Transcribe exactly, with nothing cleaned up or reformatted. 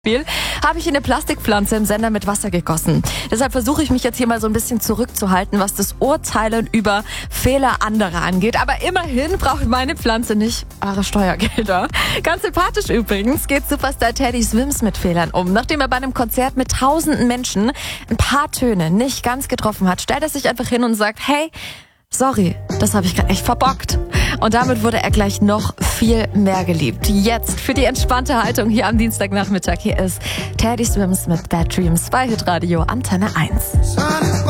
Spiel habe ich in eine Plastikpflanze im Sender mit Wasser gegossen. Deshalb versuche ich mich jetzt hier mal so ein bisschen zurückzuhalten, was das Urteilen über Fehler anderer angeht. Aber immerhin braucht meine Pflanze nicht eure Steuergelder. Ganz sympathisch übrigens geht Superstar Teddy Swims mit Fehlern um. Nachdem er bei einem Konzert mit tausenden Menschen ein paar Töne nicht ganz getroffen hat, stellt er sich einfach hin und sagt, hey, sorry, das habe ich gerade echt verbockt. Und damit wurde er gleich noch viel mehr geliebt. Jetzt für die entspannte Haltung hier am Dienstagnachmittag. Hier ist Teddy Swims mit Bad Dreams bei Hitradio Antenne eins.